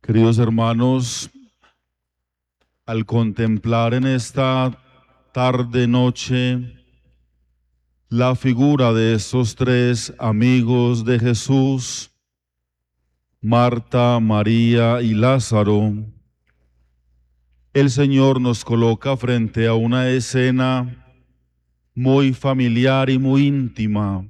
Queridos hermanos, al contemplar en esta tarde-noche la figura de estos tres amigos de Jesús, Marta, María y Lázaro, el Señor nos coloca frente a una escena muy familiar y muy íntima.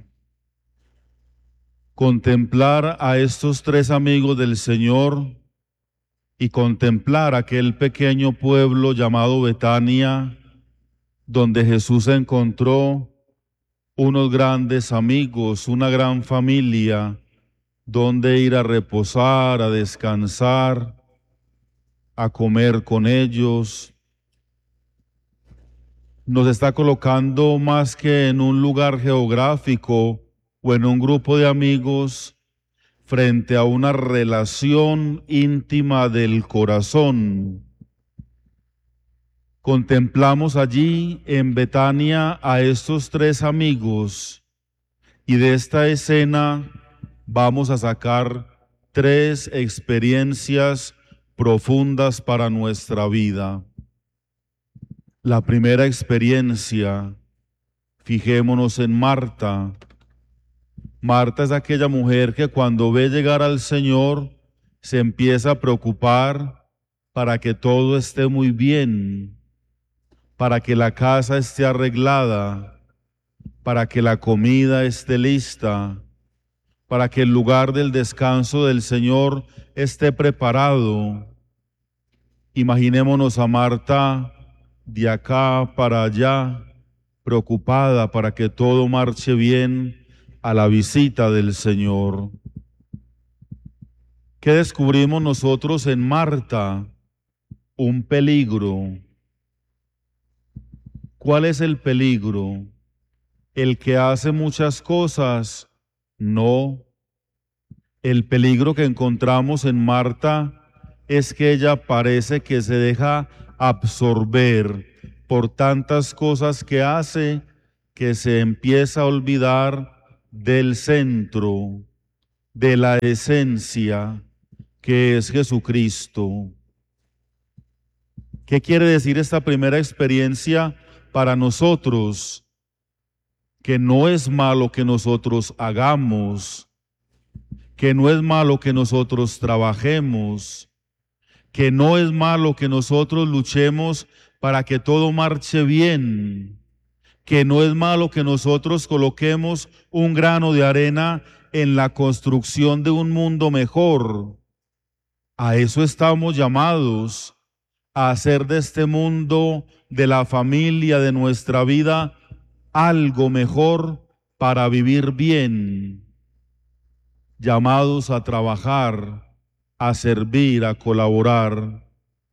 Contemplar a estos tres amigos del Señor y contemplar aquel pequeño pueblo llamado Betania, donde Jesús encontró unos grandes amigos, una gran familia, donde ir a reposar, a descansar, a comer con ellos. Nos está colocando más que en un lugar geográfico o en un grupo de amigos, frente a una relación íntima del corazón. Contemplamos allí en Betania a estos tres amigos y de esta escena vamos a sacar tres experiencias profundas para nuestra vida. La primera experiencia, fijémonos en Marta. Marta es aquella mujer que cuando ve llegar al Señor se empieza a preocupar para que todo esté muy bien, para que la casa esté arreglada, para que la comida esté lista, para que el lugar del descanso del Señor esté preparado. Imaginémonos a Marta de acá para allá, preocupada para que todo marche bien a la visita del Señor. ¿Qué descubrimos nosotros en Marta? Un peligro. ¿Cuál es el peligro? ¿El que hace muchas cosas? No. El peligro que encontramos en Marta es que ella parece que se deja absorber por tantas cosas que hace, que se empieza a olvidar del centro, de la esencia, que es Jesucristo. ¿Qué quiere decir esta primera experiencia para nosotros? Que no es malo que nosotros hagamos, que no es malo que nosotros trabajemos, que no es malo que nosotros luchemos para que todo marche bien, que no es malo que nosotros coloquemos un grano de arena en la construcción de un mundo mejor. A eso estamos llamados, a hacer de este mundo, de la familia, de nuestra vida, algo mejor para vivir bien. Llamados a trabajar, a servir, a colaborar.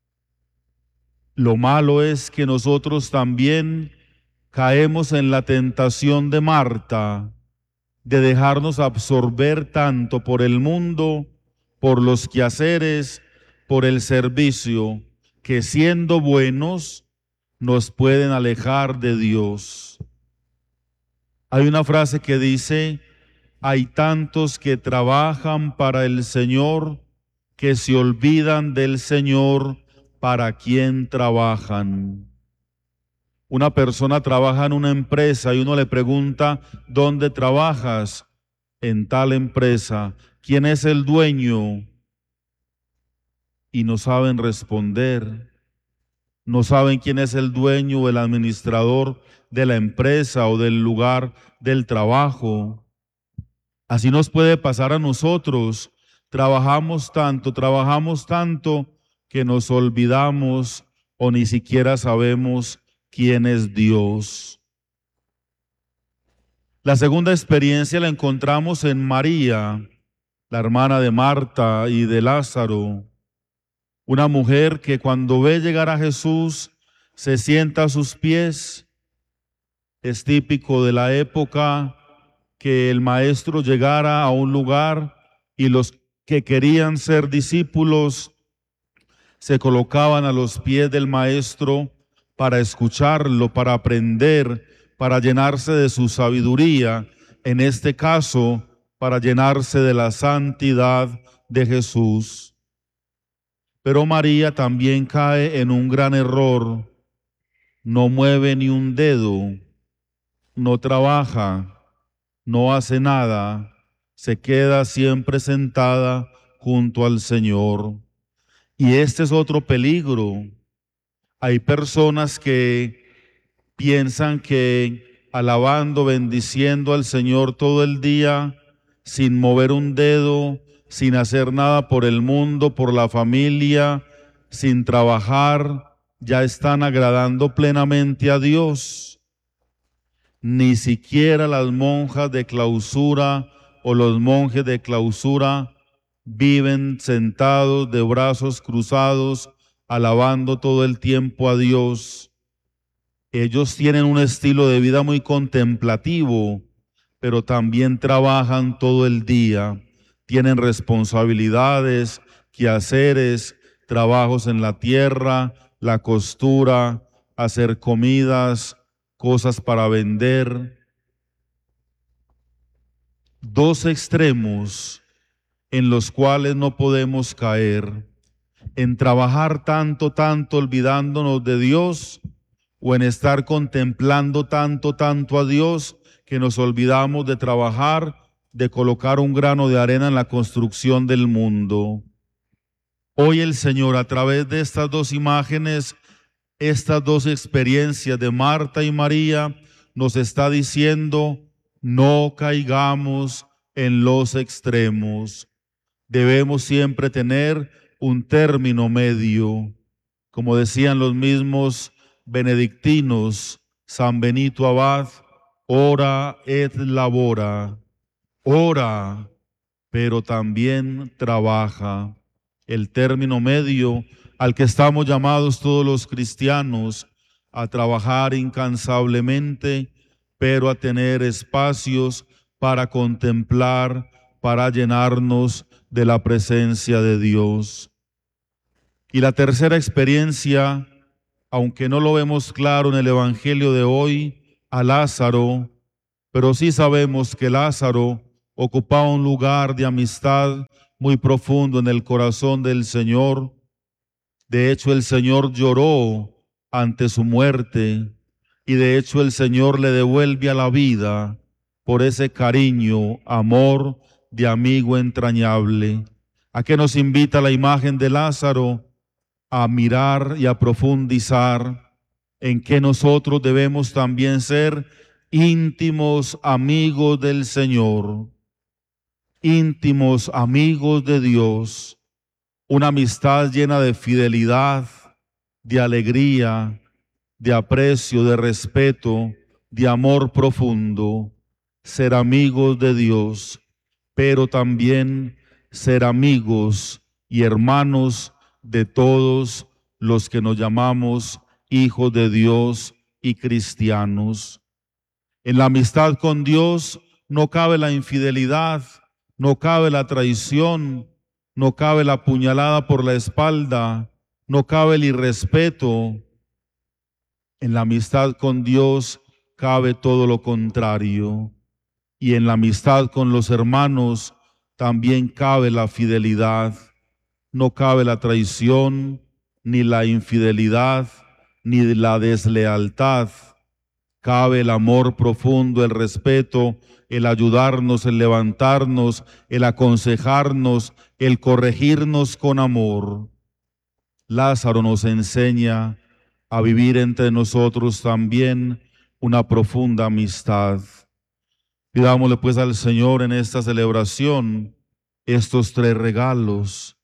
Lo malo es que nosotros también caemos en la tentación de Marta, de dejarnos absorber tanto por el mundo, por los quehaceres, por el servicio, que siendo buenos nos pueden alejar de Dios. Hay una frase que dice: hay tantos que trabajan para el Señor que se olvidan del Señor para quien trabajan. Una persona trabaja en una empresa y uno le pregunta: ¿dónde trabajas? En tal empresa. ¿Quién es el dueño? Y no saben responder. No saben quién es el dueño o el administrador de la empresa o del lugar del trabajo. Así nos puede pasar a nosotros. Trabajamos tanto que nos olvidamos o ni siquiera sabemos quién es Dios. La segunda experiencia la encontramos en María, la hermana de Marta y de Lázaro, una mujer que cuando ve llegar a Jesús se sienta a sus pies. Es típico de la época que el maestro llegara a un lugar y los que querían ser discípulos se colocaban a los pies del maestro para escucharlo, para aprender, para llenarse de su sabiduría, en este caso, para llenarse de la santidad de Jesús. Pero María también cae en un gran error. No mueve ni un dedo, no trabaja, no hace nada, se queda siempre sentada junto al Señor. Y este es otro peligro. Hay personas que piensan que alabando, bendiciendo al Señor todo el día, sin mover un dedo, sin hacer nada por el mundo, por la familia, sin trabajar, ya están agradando plenamente a Dios. Ni siquiera las monjas de clausura o los monjes de clausura viven sentados de brazos cruzados, alabando todo el tiempo a Dios. Ellos tienen un estilo de vida muy contemplativo, pero también trabajan todo el día. Tienen responsabilidades, quehaceres, trabajos en la tierra, la costura, hacer comidas, cosas para vender. Dos extremos en los cuales no podemos caer: en trabajar tanto, olvidándonos de Dios, o en estar contemplando tanto a Dios que nos olvidamos de trabajar, de colocar un grano de arena en la construcción del mundo. Hoy el Señor, a través de estas dos imágenes, estas dos experiencias de Marta y María, nos está diciendo: no caigamos en los extremos. Debemos siempre tener un término medio. Como decían los mismos benedictinos, San Benito Abad: ora et labora. Ora, pero también trabaja. El término medio al que estamos llamados todos los cristianos: a trabajar incansablemente, pero a tener espacios para contemplar, para llenarnos de la presencia de Dios. Y la tercera experiencia, aunque no lo vemos claro en el Evangelio de hoy, a Lázaro, pero sí sabemos que Lázaro ocupaba un lugar de amistad muy profundo en el corazón del Señor. De hecho, el Señor lloró ante su muerte, y de hecho el Señor le devuelve a la vida por ese cariño, amor de amigo entrañable. ¿A qué nos invita la imagen de Lázaro? A mirar y a profundizar en que nosotros debemos también ser íntimos amigos del Señor, íntimos amigos de Dios, una amistad llena de fidelidad, de alegría, de aprecio, de respeto, de amor profundo. Ser amigos de Dios, pero también ser amigos y hermanos de todos los que nos llamamos hijos de Dios y cristianos. En la amistad con Dios no cabe la infidelidad, no cabe la traición, no cabe la puñalada por la espalda, no cabe el irrespeto. En la amistad con Dios cabe todo lo contrario. Y en la amistad con los hermanos también cabe la fidelidad. No cabe la traición, ni la infidelidad, ni la deslealtad. Cabe el amor profundo, el respeto, el ayudarnos, el levantarnos, el aconsejarnos, el corregirnos con amor. Lázaro nos enseña a vivir entre nosotros también una profunda amistad. Pidámosle pues al Señor en esta celebración estos tres regalos.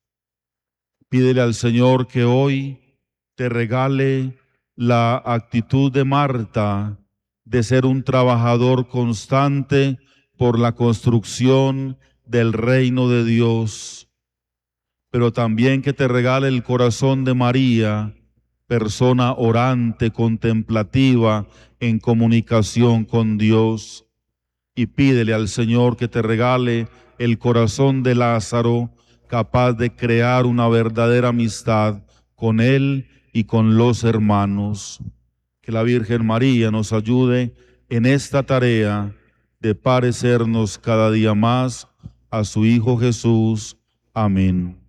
Pídele al Señor que hoy te regale la actitud de Marta, de ser un trabajador constante por la construcción del reino de Dios, pero también que te regale el corazón de María, persona orante, contemplativa, en comunicación con Dios. Y pídele al Señor que te regale el corazón de Lázaro, capaz de crear una verdadera amistad con él y con los hermanos. Que la Virgen María nos ayude en esta tarea de parecernos cada día más a su Hijo Jesús. Amén.